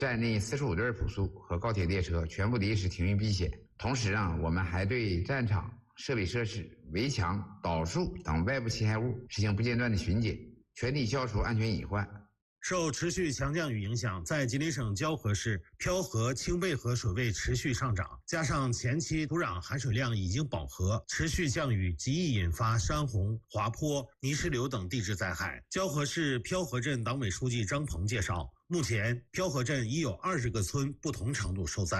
站内45对普速和高铁列车全部临时停运避险。同时我们还对战场设备设施、围墙、导树等外部侵害物实行不间断的巡检，全力消除安全隐患。 受持续强降雨影响，在吉林省蛟河市漂河、清背河水位持续上涨，加上前期土壤含水量已经饱和，持续降雨极易引发山洪、滑坡、泥石流等地质灾害。蛟河市漂河镇党委书记张鹏介绍，目前漂河镇已有20个村不同程度受灾。